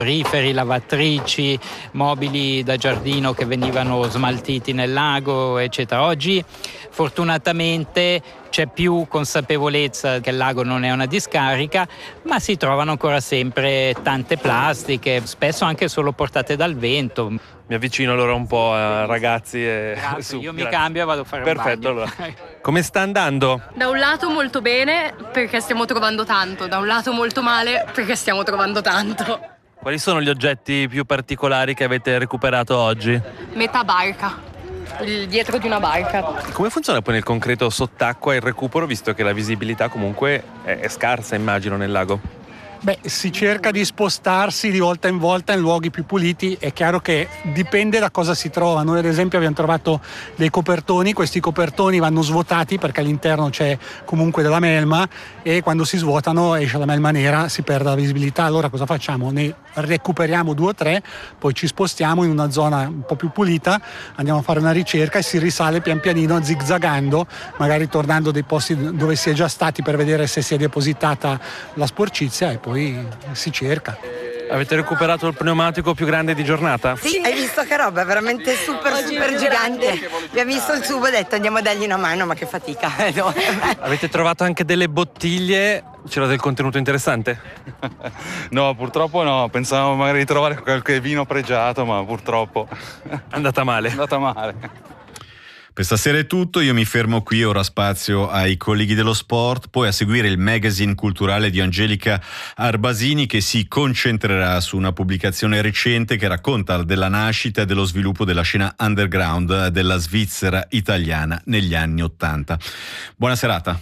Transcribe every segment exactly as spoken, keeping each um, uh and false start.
Frigoriferi, lavatrici, mobili da giardino che venivano smaltiti nel lago, eccetera. Oggi fortunatamente c'è più consapevolezza che il lago non è una discarica, ma si trovano ancora sempre tante plastiche, spesso anche solo portate dal vento. Mi avvicino allora un po' a ragazzi e Grazie, su, io grazie. mi cambio e vado a fare Perfetto, un bagno. allora. Come sta andando? Da un lato molto bene perché stiamo trovando tanto, da un lato molto male perché stiamo trovando tanto. Quali sono gli oggetti più particolari che avete recuperato oggi? Metà barca, il dietro di una barca. Come funziona poi nel concreto sott'acqua il recupero, visto che la visibilità comunque è, è scarsa, immagino, nel lago? Beh, si cerca di spostarsi di volta in volta in luoghi più puliti. È chiaro che dipende da cosa si trova. Noi ad esempio abbiamo trovato dei copertoni, questi copertoni vanno svuotati perché all'interno c'è comunque della melma e quando si svuotano esce la melma nera, si perde la visibilità. Allora cosa facciamo? Ne recuperiamo due o tre, poi ci spostiamo in una zona un po' più pulita, andiamo a fare una ricerca e si risale pian pianino zigzagando, magari tornando dei posti dove si è già stati per vedere se si è depositata la sporcizia e poi poi si cerca. Avete recuperato il pneumatico più grande di giornata? Sì, hai visto che roba, veramente super super gigante. Abbiamo visto il tubo e detto andiamo a dargli una mano, ma che fatica. Avete trovato anche delle bottiglie, c'era del contenuto interessante? No, purtroppo no, pensavamo magari di trovare qualche vino pregiato, ma purtroppo è andata male. È andata male. Per stasera è tutto, io mi fermo qui, ora spazio ai colleghi dello sport, poi a seguire il magazine culturale di Angelica Arbasini che si concentrerà su una pubblicazione recente che racconta della nascita e dello sviluppo della scena underground della Svizzera italiana negli anni Ottanta. Buona serata.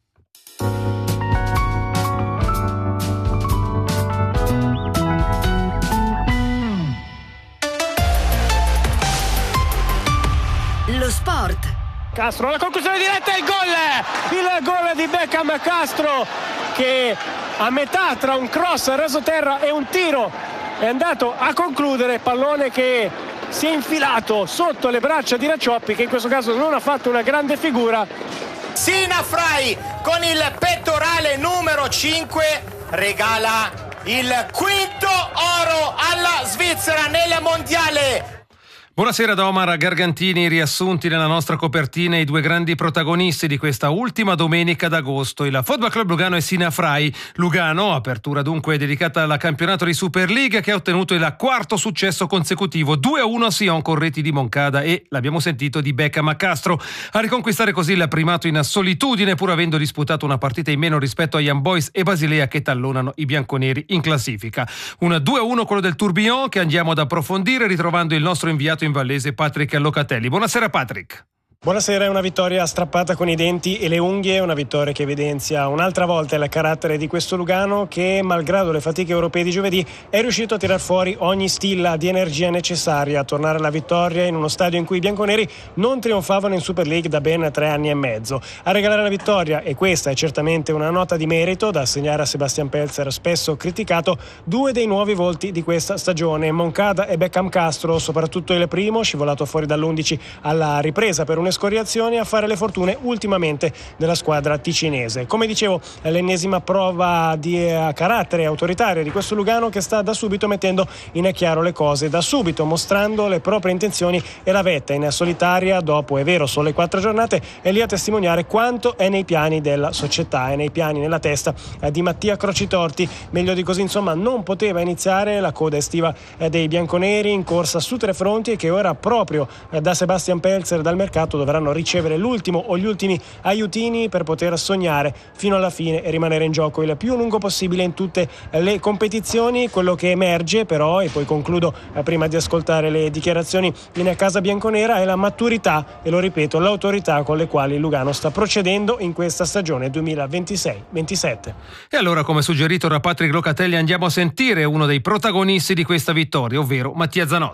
Lo sport. Castro, la conclusione diretta e il gol! Il gol di Beckham Castro che a metà tra un cross rasoterra e un tiro è andato a concludere, pallone che si è infilato sotto le braccia di Raccioppi, che in questo caso non ha fatto una grande figura. Sina Frei con il pettorale numero cinque regala il quinto oro alla Svizzera nel mondiale. Buonasera da Omar Gargantini, riassunti nella nostra copertina i due grandi protagonisti di questa ultima domenica d'agosto, il Football Club Lugano e Sina Frei. Lugano, apertura dunque dedicata al campionato di Super League che ha ottenuto il quarto successo consecutivo, due a uno a Sion con reti di Moncada e, l'abbiamo sentito, di Beckham Castro, a riconquistare così il primato in solitudine pur avendo disputato una partita in meno rispetto a Young Boys e Basilea che tallonano i bianconeri in classifica. Un due a uno quello del Tourbillon che andiamo ad approfondire ritrovando il nostro inviato in Vallese Patrick Locatelli. Buonasera Patrick. Buonasera, è una vittoria strappata con i denti e le unghie, una vittoria che evidenzia un'altra volta il carattere di questo Lugano che, malgrado le fatiche europee di giovedì, è riuscito a tirar fuori ogni stilla di energia necessaria a tornare alla vittoria in uno stadio in cui i bianconeri non trionfavano in Super League da ben tre anni e mezzo. A regalare la vittoria, e questa è certamente una nota di merito da assegnare a Sebastian Pelzer, spesso criticato, due dei nuovi volti di questa stagione, Moncada e Beckham Castro, soprattutto il primo, scivolato fuori dall'undici alla ripresa per un scoriazioni a fare le fortune ultimamente della squadra ticinese. Come dicevo, l'ennesima prova di carattere autoritario di questo Lugano che sta da subito mettendo in chiaro le cose, da subito mostrando le proprie intenzioni e la vetta in solitaria dopo, è vero, solo le quattro giornate, è lì a testimoniare quanto è nei piani della società, è nei piani, nella testa di Mattia Crocitorti. Meglio di così, insomma, non poteva iniziare la coda estiva dei bianconeri in corsa su tre fronti e che ora proprio da Sebastian Pelzer dal mercato dovranno ricevere l'ultimo o gli ultimi aiutini per poter sognare fino alla fine e rimanere in gioco il più lungo possibile in tutte le competizioni. Quello che emerge però, e poi concludo prima di ascoltare le dichiarazioni in casa bianconera, è la maturità e, lo ripeto, l'autorità con le quali Lugano sta procedendo in questa stagione duemilaventisei ventisette. E allora, come suggerito da Patrick Locatelli, andiamo a sentire uno dei protagonisti di questa vittoria, ovvero Mattia Zanotti.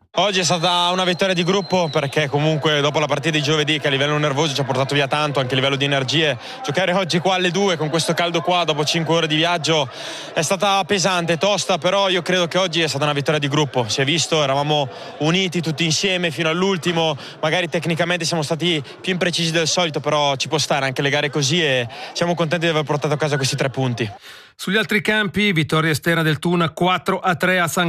Oggi è stata una vittoria di gruppo perché comunque dopo la partita di giovedì, che a livello nervoso ci ha portato via tanto, anche a livello di energie, giocare oggi qua alle due con questo caldo qua dopo cinque ore di viaggio è stata pesante, tosta, però io credo che oggi è stata una vittoria di gruppo. Si è visto, eravamo uniti tutti insieme fino all'ultimo, magari tecnicamente siamo stati più imprecisi del solito, però ci può stare anche le gare così e siamo contenti di aver portato a casa questi tre punti. Sugli altri campi, vittoria esterna del Thun quattro a tre a San